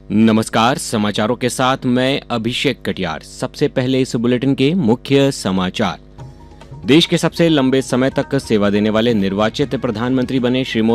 नमस्कार, समाचारों के साथ मैं अभिषेक कटियार। सबसे पहले इस बुलेटिन के मुख्य समाचार। देश के सबसे लंबे समय तक सेवा देने वाले निर्वाचित प्रधानमंत्री बने श्री